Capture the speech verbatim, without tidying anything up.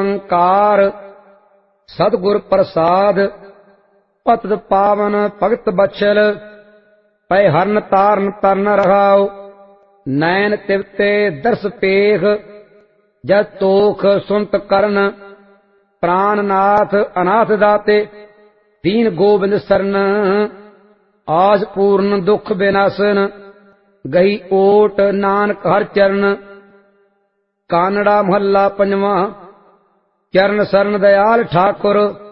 ਓੰਕਾਰ ਸਤਿਗੁਰ ਪ੍ਰਸਾਦ ਪਤਿਤ ਪਾਵਨ ਭਗਤ ਬਛਲ ਪੈ ਹਰਨ ਤਾਰਨ ਤਰਨ ਰਹਾਉ ਨੈਣ ਤਿਵਤੇ ਦਰਸ ਪੇਖ ਜਦ ਤੋਖ ਸੁਨਤ ਕਰਨ ਪ੍ਰਾਨਨਾਥ ਅਨਾਥ ਦਾਤੇ ਦੀਨ ਗੋਬਿੰਦ ਸਰਨ ਆਸ ਪੂਰਨ ਦੁਖ ਬਿਨਾਸਨ ਗਈ ਓਟ ਨਾਨਕ ਹਰ ਚਰਨ ਕਾਨੜਾ ਮਹੱਲਾ ਪੰਜਵਾਂ ਚਰਨ ਸਰਨ ਦਇਆਲ ਠਾਕੁਰ